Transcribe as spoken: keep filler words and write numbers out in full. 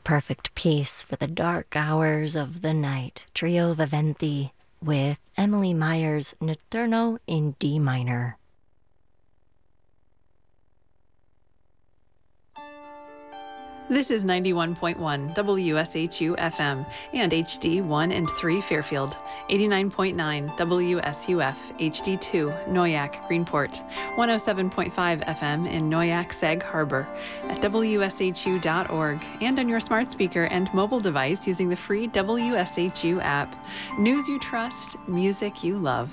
perfect piece for the dark hours of the night. Trio Viventi with Emily Myers' Notturno in D minor. This is ninety-one point one W S H U F M and H D one and three Fairfield, eighty-nine point nine W S U F H D two Noyak Greenport, one oh seven point five F M in Noyak Sag Harbor, at W S H U dot org, and on your smart speaker and mobile device using the free W S H U app. News you trust, music you love.